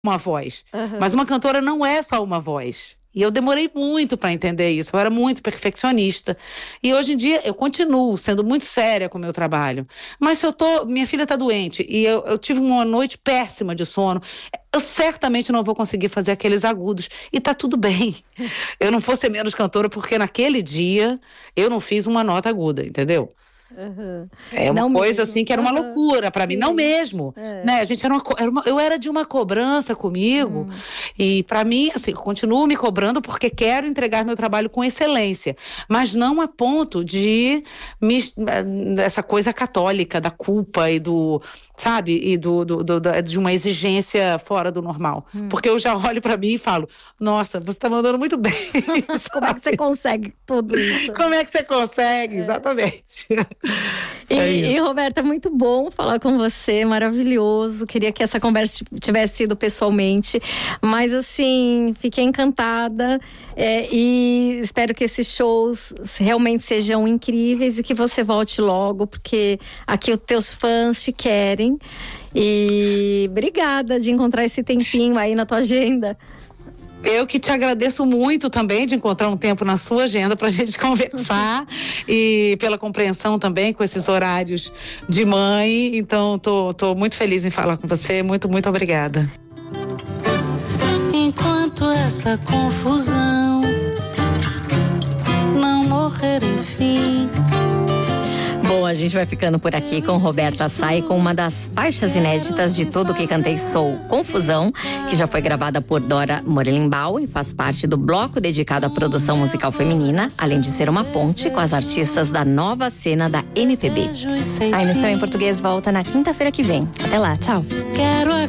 uma voz. Mas uma cantora não é só uma voz. E eu demorei muito para entender isso. Eu era muito perfeccionista. E hoje em dia eu continuo sendo muito séria com o meu trabalho. Mas se minha filha está doente e eu tive uma noite péssima de sono, eu certamente não vou conseguir fazer aqueles agudos. E tá tudo bem. Eu não vou ser menos cantora porque naquele dia eu não fiz uma nota aguda, entendeu? É uma Não coisa mesmo. assim que era uma loucura pra mim, não mesmo, né? A gente eu era de uma cobrança comigo e pra mim, assim, eu continuo me cobrando porque quero entregar meu trabalho com excelência, mas não a ponto de essa coisa católica da culpa e do, sabe, e de uma exigência fora do normal, porque eu já olho pra mim e falo, nossa, você tá mandando muito bem. Como é que você consegue tudo isso? Como é que você consegue? Exatamente. E Roberta, muito bom falar com você, maravilhoso. Queria que essa conversa tivesse sido pessoalmente, mas assim, fiquei encantada e espero que esses shows realmente sejam incríveis e que você volte logo, porque aqui os teus fãs te querem. E obrigada de encontrar esse tempinho aí na tua agenda. Eu que te agradeço muito também de encontrar um tempo na sua agenda pra gente conversar e pela compreensão também com esses horários de mãe. Então, tô muito feliz em falar com você. Muito, muito obrigada. Enquanto essa confusão não morrer, enfim. Bom, a gente vai ficando por aqui com Roberta Sá com uma das faixas inéditas de Tudo Que Cantei Sou, Confusão, que já foi gravada por Dora Morelenbaum e faz parte do bloco dedicado à produção musical feminina, além de ser uma ponte com as artistas da nova cena da MPB. A Emissão em Português volta na quinta-feira que vem. Até lá, tchau. Quero